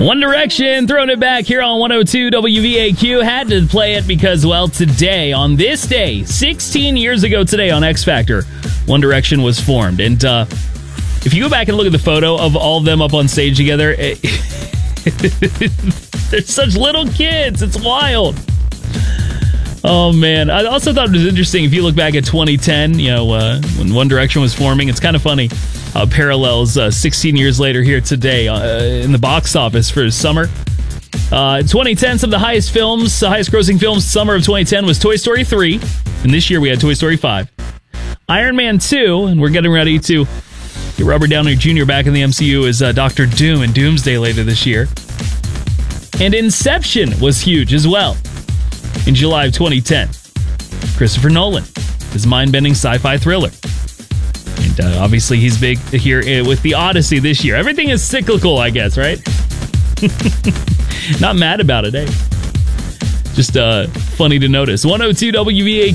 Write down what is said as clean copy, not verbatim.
One Direction, throwing it back here on 102 WVAQ. Had to play it because, well, today, on this day, 16 years ago today on X Factor, One Direction was formed. And if you go back and look at the photo of all of them up on stage together, they're such little kids. It's wild. Oh, man. I also thought it was interesting, if you look back at 2010, when One Direction was forming, it's kind of funny. Parallels 16 years later here today in the box office for summer. 2010, some of the highest grossing films, summer of 2010 was Toy Story 3. And this year we had Toy Story 5. Iron Man 2, and we're getting ready to get Robert Downey Jr. back in the MCU as Doctor Doom in Doomsday later this year. And Inception was huge as well in July of 2010. Christopher Nolan, his mind-bending sci-fi thriller. And obviously he's big here with the Odyssey this year. Everything is cyclical, I guess, right? Not mad about it, eh? Just funny to notice. 102 WVAQ.